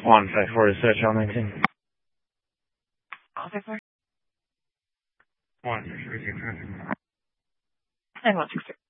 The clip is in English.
154 search on 19. All 54. 163. And 163.